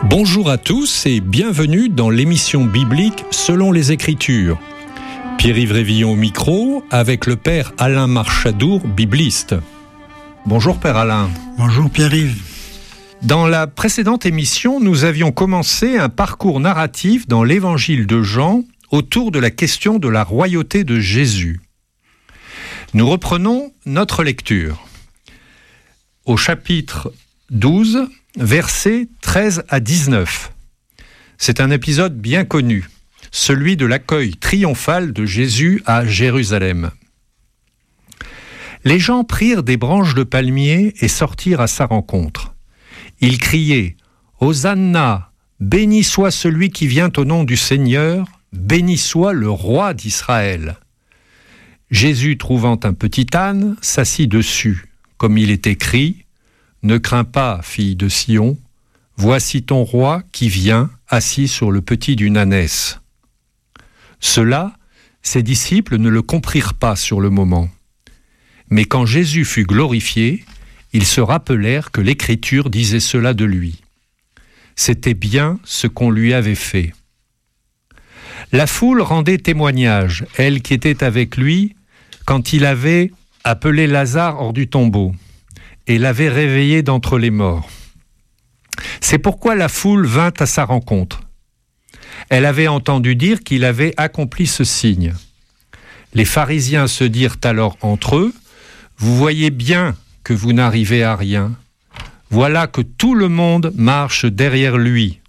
Bonjour à tous et bienvenue dans l'émission biblique Selon les Écritures. Pierre-Yves Révillon au micro avec le Père Alain Marchadour, bibliste. Bonjour Père Alain. Bonjour Pierre-Yves. Dans la précédente émission, nous avions commencé un parcours narratif dans l'évangile de Jean autour de la question de la royauté de Jésus. Nous reprenons notre lecture. Au chapitre 12, versets 13 à 19. C'est un épisode bien connu, celui de l'accueil triomphal de Jésus à Jérusalem. Les gens prirent des branches de palmier et sortirent à sa rencontre. Ils criaient « Hosanna, béni soit celui qui vient au nom du Seigneur, béni soit le roi d'Israël. » Jésus, trouvant un petit âne, s'assit dessus, comme il est écrit « Ne crains pas, fille de Sion, voici ton roi qui vient, assis sur le petit d'une ânesse. » Cela, ses disciples ne le comprirent pas sur le moment. Mais quand Jésus fut glorifié, ils se rappelèrent que l'Écriture disait cela de lui. C'était bien ce qu'on lui avait fait. La foule rendait témoignage, elle qui était avec lui, quand il avait appelé Lazare hors du tombeau et l'avait réveillé d'entre les morts. C'est pourquoi la foule vint à sa rencontre. Elle avait entendu dire qu'il avait accompli ce signe. Les pharisiens se dirent alors entre eux, « Vous voyez bien que vous n'arrivez à rien. Voilà que tout le monde marche derrière lui.